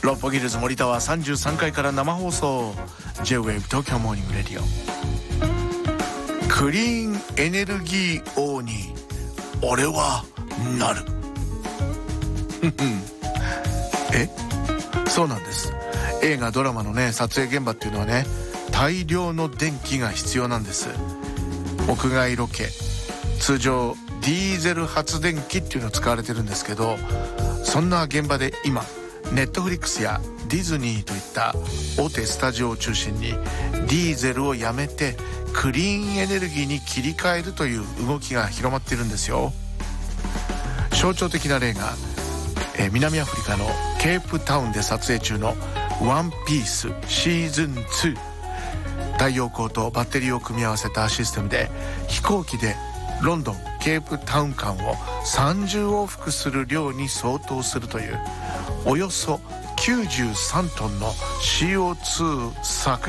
六本木ヒルズ森田は33階から生放送 J-WAVE 東京モーニングレディオ。クリーンエネルギー王に俺はなるそうなんです。映画ドラマのね撮影現場っていうのはね大量の電気が必要なんです。屋外ロケ通常ディーゼル発電機っていうのを使われてるんですけど、そんな現場で今ネットフリックスやディズニーといった大手スタジオを中心にディーゼルをやめてクリーンエネルギーに切り替えるという動きが広まっているんですよ。象徴的な例が、南アフリカのケープタウンで撮影中のワンピースシーズン2。太陽光とバッテリーを組み合わせたシステムで飛行機でロンドンケープタウン間を30往復する量に相当するというおよそ93トンの CO2 削